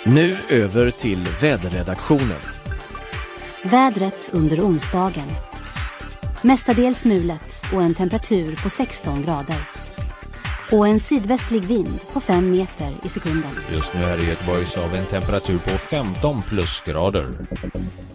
Nu över till väderredaktionen. Vädret under onsdagen. Mestadels mulet och en temperatur på 16 grader. Och en sydvästlig vind på 5 meter i sekunden. Just nu här i Göteborg så har vi en temperatur på 15 plusgrader.